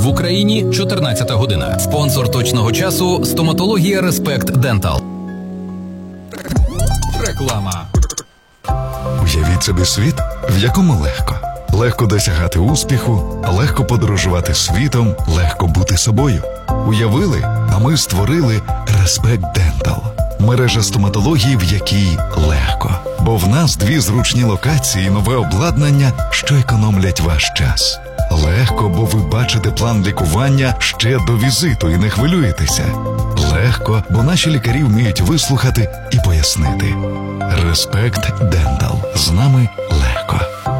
В Україні 14 година. Спонсор точного часу – стоматологія Респект Дентал. Реклама. Уявіть собі світ, в якому легко. Легко досягати успіху, легко подорожувати світом, легко бути собою. Уявили, а ми створили Респект Дентал. Мережа стоматології, в якій легко. Бо в нас 2 зручні локації і нове обладнання, що економлять ваш час. Легко, бо ви бачите план лікування ще до візиту і не хвилюєтеся. Легко, бо наші лікарі вміють вислухати і пояснити. Респект Дентал. З нами легко.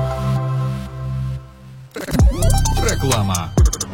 Реклама.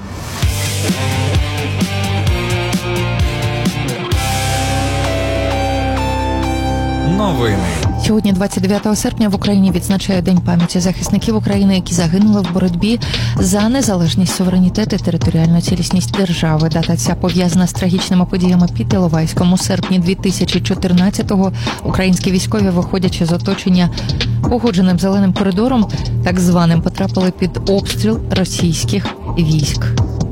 Новини. Сьогодні, 29 серпня, в Україні відзначає День пам'яті захисників України, які загинули в боротьбі за незалежність, суверенітет і територіальну цілісність держави. Дата ця пов'язана з трагічними подіями під Іловайськом. У серпні 2014-го українські військові, виходячи з оточення погодженим зеленим коридором, так званим, потрапили під обстріл російських військ.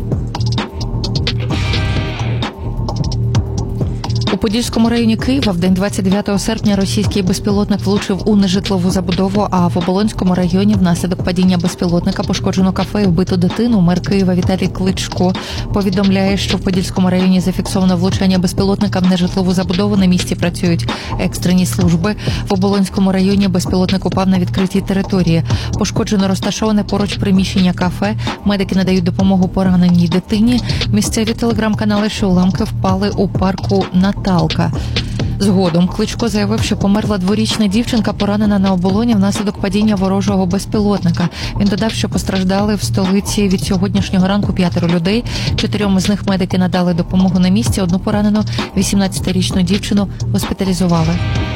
У Подільському районі Києва в день 29 серпня російський безпілотник влучив у нежитлову забудову, а в Оболонському районі внаслідок падіння безпілотника пошкоджено кафе і вбито дитину. Мер Києва Віталій Кличко повідомляє, що в Подільському районі зафіксовано влучання безпілотника в нежитлову забудову. На місці працюють екстрені служби. В Оболонському районі безпілотник упав на відкритій території. Пошкоджено розташоване поруч приміщення кафе. Медики надають допомогу пораненій дитині. Місцеві телеграм-канали, що уламки впали у парку Наталка. Згодом Кличко заявив, що померла 2-річна дівчинка, поранена на оболоні внаслідок падіння ворожого безпілотника. Він додав, що постраждали в столиці від сьогоднішнього ранку 5 людей. 4 з них медики надали допомогу на місці. Одну поранену 18-річну дівчину госпіталізували.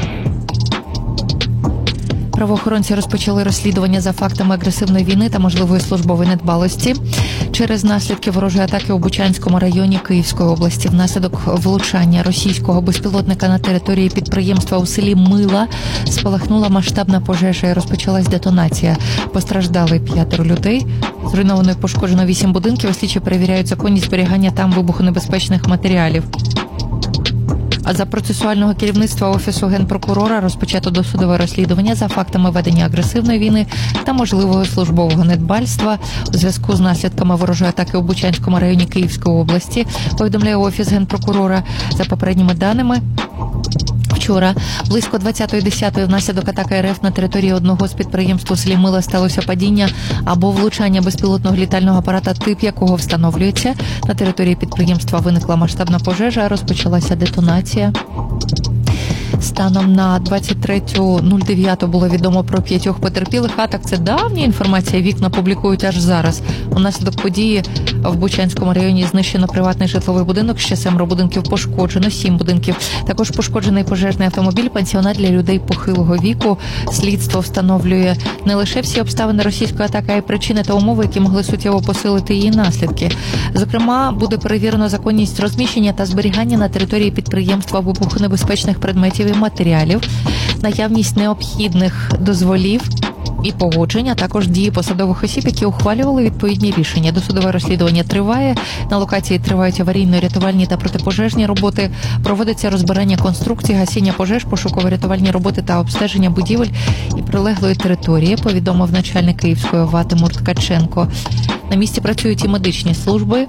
Правоохоронці розпочали розслідування за фактами агресивної війни та можливої службової недбалості через наслідки ворожої атаки у Бучанському районі Київської області. Внаслідок влучання російського безпілотника на території підприємства у селі Мила спалахнула масштабна пожежа і розпочалась детонація. Постраждали 5 людей. Зруйновано і пошкоджено 8 будинків. Слідчі перевіряють законність зберігання там вибухонебезпечних матеріалів. А за процесуального керівництва Офісу Генпрокурора розпочато досудове розслідування за фактами ведення агресивної війни та можливого службового недбальства у зв'язку з наслідками ворожої атаки у Бучанському районі Київської області, повідомляє Офіс Генпрокурора. За попередніми даними, вчора близько 20:10 внаслідок атаки РФ на території одного з підприємств у селі Мила сталося падіння або влучання безпілотного літального апарата, тип якого встановлюється. На території підприємства виникла масштабна пожежа, розпочалася детонація. Станом на 23.09 було відомо про 5 потерпілих. А так, це давня інформація, вікна публікують аж зараз. Унаслідок події в Бучанському районі знищено приватний житловий будинок, ще 7 будинків пошкоджено, 7 будинків. Також пошкоджений пожежний автомобіль, пансіонат для людей похилого віку. Слідство встановлює не лише всі обставини російської атаки, а й причини та умови, які могли суттєво посилити її наслідки. Зокрема, буде перевірено законність розміщення та зберігання на території підприємства вибухонебезпечних предметів і матеріалів, наявність необхідних дозволів і погодження, також дії посадових осіб, які ухвалювали відповідні рішення. Досудове розслідування триває. На локації тривають аварійно-рятувальні та протипожежні роботи. Проводиться розбирання конструкцій, гасіння пожеж, пошуково-рятувальні роботи та обстеження будівель і прилеглої території, повідомив начальник Київської ОВА Тимур Ткаченко. На місці працюють і медичні служби.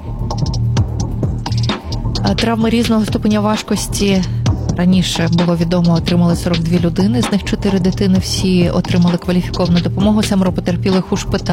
Травми різного ступеня важкості раніше було відомо, отримали 42 людини, з них 4 дитини, всі отримали кваліфіковану допомогу, 7 потерпілих у шпиталі.